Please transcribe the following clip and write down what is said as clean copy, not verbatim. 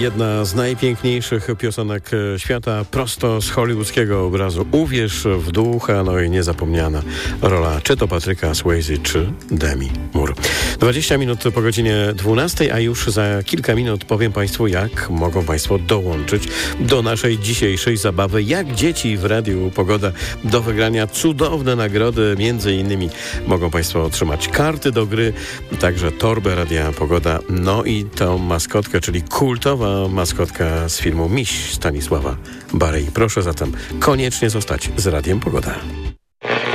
Jedna z najpiękniejszych piosenek świata, prosto z hollywoodzkiego obrazu. Uwierz w ducha, no i niezapomniana rola czy to Patryka Swayze, czy Demi Moore. 20 minut po godzinie 12, a już za kilka minut powiem Państwu, jak mogą Państwo dołączyć do naszej dzisiejszej zabawy. Jak dzieci w Radiu Pogoda do wygrania cudowne nagrody. Między innymi mogą Państwo otrzymać karty do gry, także torbę Radia Pogoda, no i tą maskotkę, czyli kultowa maskotka z filmu Miś Stanisława Barei. Proszę zatem koniecznie zostać z Radiem Pogoda.